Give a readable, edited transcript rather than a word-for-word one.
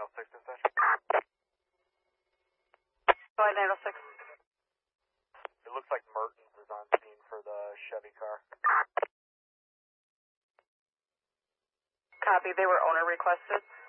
906 concession. Flight 906. It looks like Mertens is on scene for the Chevy car. Copy, they were owner requested.